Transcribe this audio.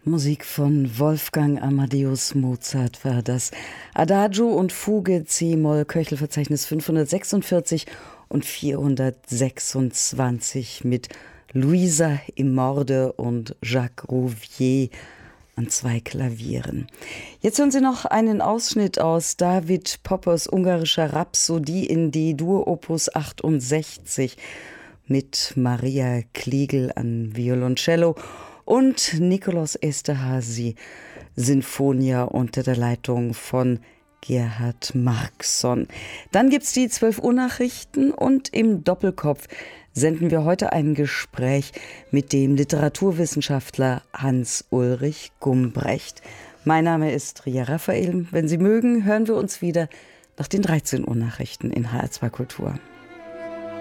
Musik von Wolfgang Amadeus Mozart war das. Adagio und Fuge C-Moll, Köchelverzeichnis 546 und 426 mit Luisa Immorde und Jacques Rouvier an 2 Klavieren. Jetzt hören Sie noch einen Ausschnitt aus David Poppers ungarischer Rhapsodie in D-Dur Opus 68 mit Maria Kliegel an Violoncello und Nikolaus Esterházy Sinfonia unter der Leitung von Gerhard Markson. Dann gibt's die 12 Uhr Nachrichten und im Doppelkopf senden wir heute ein Gespräch mit dem Literaturwissenschaftler Hans-Ulrich Gumbrecht. Mein Name ist Ria Raphael. Wenn Sie mögen, hören wir uns wieder nach den 13 Uhr Nachrichten in HR2 Kultur.